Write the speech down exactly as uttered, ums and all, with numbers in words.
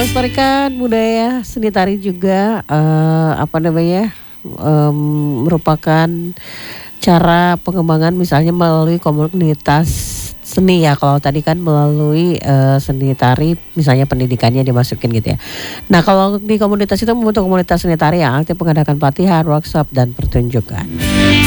Melestarikan budaya seni tari juga eh, apa namanya em, merupakan cara pengembangan misalnya melalui komunitas seni ya. Kalau tadi kan melalui eh, seni tari misalnya pendidikannya dimasukin gitu ya. Nah kalau di komunitas itu membentuk komunitas seni tari yang aktif mengadakan pelatihan, workshop dan pertunjukan.